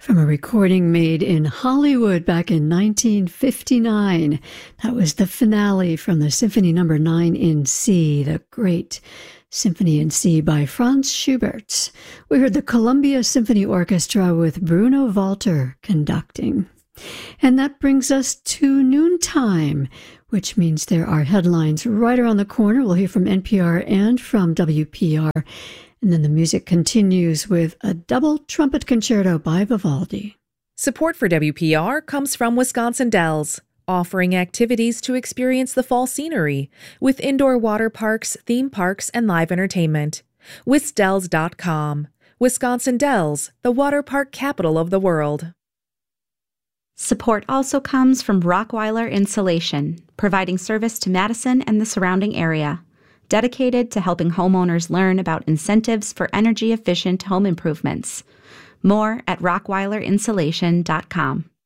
from a recording made in Hollywood back in 1959. That was the finale from the Symphony No. 9 in C, the great Symphony in C by Franz Schubert. We heard the Columbia Symphony Orchestra with Bruno Walter conducting. And that brings us to noontime, which means there are headlines right around the corner. We'll hear from NPR and from WPR. And then the music continues with a double trumpet concerto by Vivaldi. Support for WPR comes from Wisconsin Dells, offering activities to experience the fall scenery with indoor water parks, theme parks, and live entertainment. WisDells.com. Wisconsin Dells, the water park capital of the world. Support also comes from Rockweiler Insulation, providing service to Madison and the surrounding area, dedicated to helping homeowners learn about incentives for energy-efficient home improvements. More at rockweiler.insulation.com.